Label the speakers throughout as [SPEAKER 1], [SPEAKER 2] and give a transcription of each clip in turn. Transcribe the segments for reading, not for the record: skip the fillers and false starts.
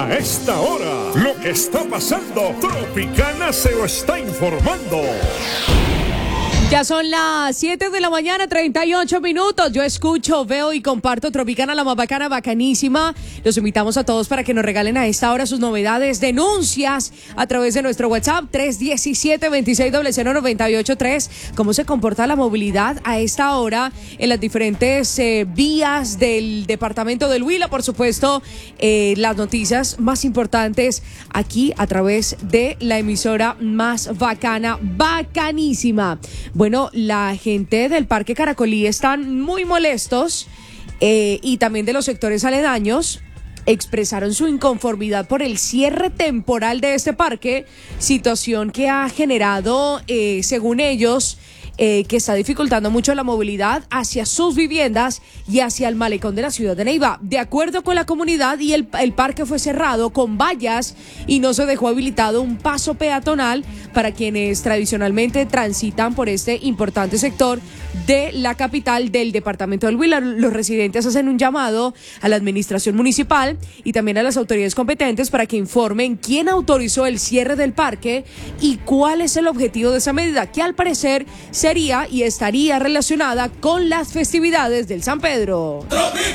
[SPEAKER 1] A esta hora, lo que está pasando, Tropicana se lo está informando.
[SPEAKER 2] Ya son las 7 de la mañana, 38 minutos. Yo escucho, veo y comparto Tropicana, la más bacana, bacanísima. Los invitamos a todos para que nos regalen a esta hora sus novedades, denuncias a través de nuestro WhatsApp 317-2600-983. ¿Cómo se comporta la movilidad a esta hora en las diferentes vías del departamento del Huila? Por supuesto, las noticias más importantes aquí a través de la emisora más bacana, bacanísima. Bueno, la gente del Parque Caracolí están muy molestos y también de los sectores aledaños expresaron su inconformidad por el cierre temporal de este parque, situación que ha generado, según ellos, que está dificultando mucho la movilidad hacia sus viviendas y hacia el malecón de la ciudad de Neiva. De acuerdo con la comunidad, y el parque fue cerrado con vallas y no se dejó habilitado un paso peatonal para quienes tradicionalmente transitan por este importante sector de la capital del departamento del Huila. Los residentes hacen un llamado a la administración municipal y también a las autoridades competentes para que informen quién autorizó el cierre del parque y cuál es el objetivo de esa medida, que al parecer sería y estaría relacionada con las festividades del San Pedro.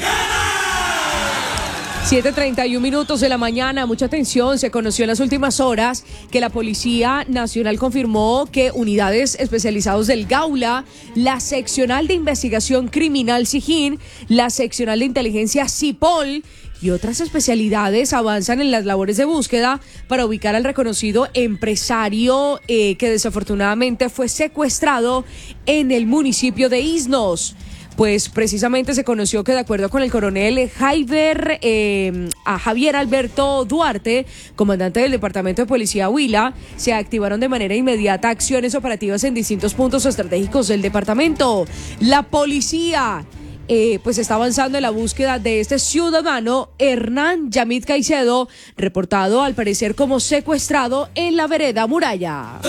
[SPEAKER 2] 7:31 minutos de la mañana, mucha atención. Se conoció en las últimas horas que la Policía Nacional confirmó que unidades especializadas del Gaula, la Seccional de Investigación Criminal SIJIN, la Seccional de Inteligencia CIPOL y otras especialidades avanzan en las labores de búsqueda para ubicar al reconocido empresario que desafortunadamente fue secuestrado en el municipio de Isnos. Pues precisamente se conoció que de acuerdo con el coronel Javier Alberto Duarte, comandante del Departamento de Policía Huila, se activaron de manera inmediata acciones operativas en distintos puntos estratégicos del departamento. La policía pues está avanzando en la búsqueda de este ciudadano Hernán Yamid Caicedo, reportado al parecer como secuestrado en la vereda Muralla.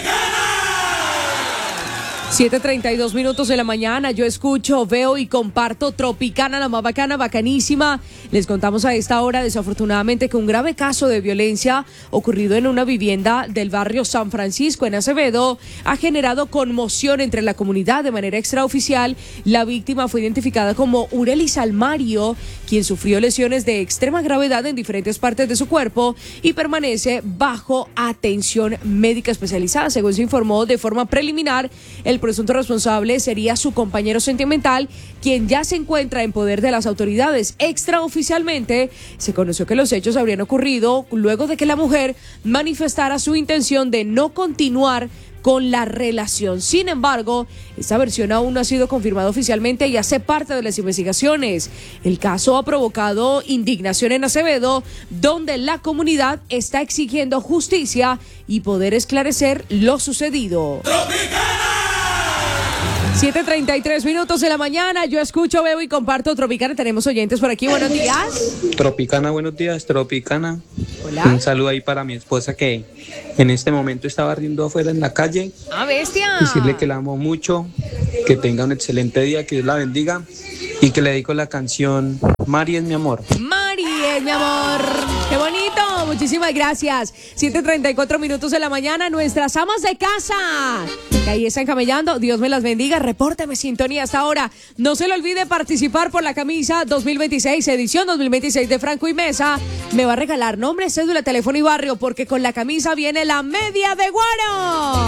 [SPEAKER 2] 7:32 minutos de la mañana, yo escucho, veo y comparto Tropicana, la más bacana, bacanísima. Les contamos a esta hora, desafortunadamente, que un grave caso de violencia ocurrido en una vivienda del barrio San Francisco en Acevedo ha generado conmoción entre la comunidad. De manera extraoficial, la víctima fue identificada como Urelis Almario, quien sufrió lesiones de extrema gravedad en diferentes partes de su cuerpo y permanece bajo atención médica especializada. Según se informó de forma preliminar, el presunto responsable sería su compañero sentimental, quien ya se encuentra en poder de las autoridades. Extraoficialmente, se conoció que los hechos habrían ocurrido luego de que la mujer manifestara su intención de no continuar con la relación. Sin embargo, esta versión aún no ha sido confirmada oficialmente y hace parte de las investigaciones. El caso ha provocado indignación en Acevedo, donde la comunidad está exigiendo justicia y poder esclarecer lo sucedido. 7:33 minutos de la mañana, yo escucho, veo y comparto Tropicana. Tenemos oyentes por aquí, buenos días.
[SPEAKER 3] Tropicana, buenos días, Tropicana.
[SPEAKER 2] Hola.
[SPEAKER 3] Un saludo ahí para mi esposa que en este momento está barriendo afuera en la calle.
[SPEAKER 2] ¡Ah, bestia!
[SPEAKER 3] Decirle que la amo mucho, que tenga un excelente día, que Dios la bendiga y que le dedico la canción Mari es mi amor.
[SPEAKER 2] Mari es mi amor. ¡Qué bonito! Muchísimas gracias. 7:34 minutos de la mañana, nuestras amas de casa que ahí están camellando, Dios me las bendiga. Repórteme sintonía hasta ahora. No se le olvide participar por la camisa 2026, edición 2026 de Franco y Mesa. Me va a regalar nombre, cédula, teléfono y barrio, porque con la camisa viene la media de Guaro.